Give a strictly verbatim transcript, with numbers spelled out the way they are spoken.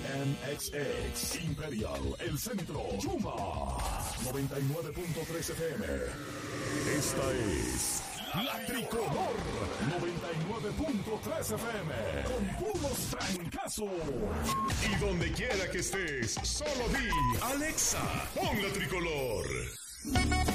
M X X, Imperial, El Centro, Yuma, noventa y nueve punto tres F M. Esta es La Tricolor, noventa y nueve punto tres F M, con puros trancazos. Y donde quiera que estés, solo di, Alexa, pon La Tricolor.